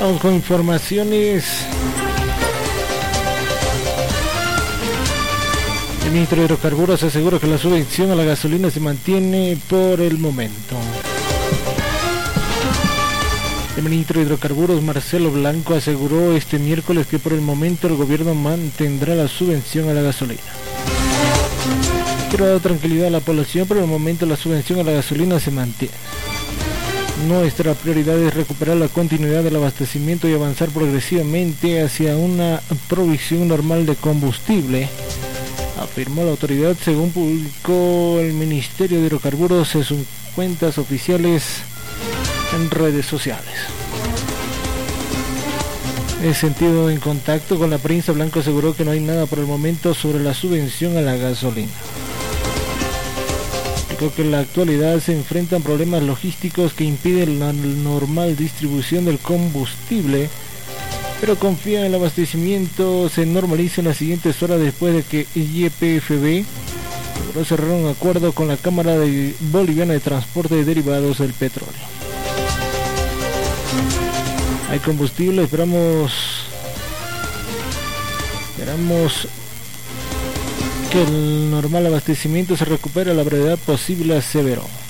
Vamos con informaciones. El ministro de Hidrocarburos asegura que la subvención a la gasolina se mantiene por el momento. El ministro de Hidrocarburos, Marcelo Blanco, aseguró este miércoles que por el momento el gobierno mantendrá la subvención a la gasolina. Quiero dar tranquilidad a la población, por el momento la subvención a la gasolina se mantiene. Nuestra prioridad es recuperar la continuidad del abastecimiento y avanzar progresivamente hacia una provisión normal de combustible, afirmó la autoridad según publicó el Ministerio de Hidrocarburos en sus cuentas oficiales en redes sociales. En sentido, en contacto con la prensa, Blanco aseguró que no hay nada por el momento sobre la subvención a la gasolina. Dijo que en la actualidad se enfrentan problemas logísticos que impiden la normal distribución del combustible, pero confía en el abastecimiento se normalice en las siguientes horas después de que YPFB logró cerrar un acuerdo con la Cámara Boliviana de Transporte de Derivados del Petróleo. Hay combustible, esperamos que el normal abastecimiento se recupere a la brevedad posible, aseveró.